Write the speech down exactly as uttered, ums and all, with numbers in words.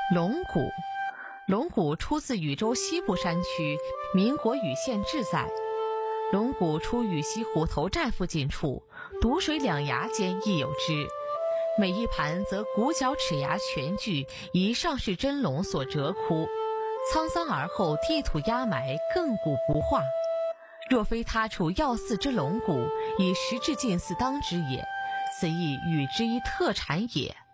龙骨，龙骨出自禹州西部山区，民国禹县志载。龙骨出禹西虎头寨附近处，堵水两崖间亦有之。每一盘则骨角齿牙全具，以上世真龙所折窟，沧桑而后地土压埋，亘古不化。若非他处要祀之龙骨，以实质近似当之也，此亦禹之一特产也。